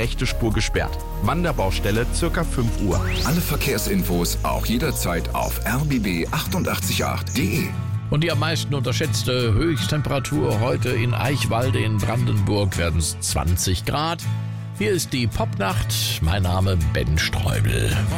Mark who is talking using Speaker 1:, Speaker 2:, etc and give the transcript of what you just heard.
Speaker 1: rechte Spur gesperrt. Wanderbaustelle circa 5 Uhr.
Speaker 2: Alle Verkehrsinfos auch jederzeit auf rbb888.de.
Speaker 3: Und die am meisten unterschätzte Höchsttemperatur heute in Eichwalde in Brandenburg werden es 20 Grad. Hier ist die Popnacht. Mein Name Ben Streubel.